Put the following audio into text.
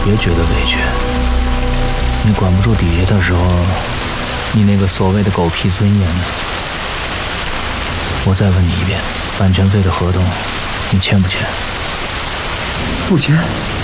别觉得委屈。你管不住底下的时候，你那个所谓的狗屁尊严呢？我再问你一遍，版权费的合同你签不签？ 不签。